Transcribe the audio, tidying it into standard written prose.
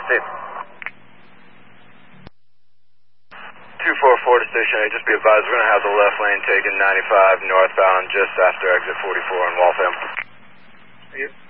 Steve. 244 to station A, just be advised we're going to have the left lane taken 95 northbound just after exit 44 in Waltham. Are you?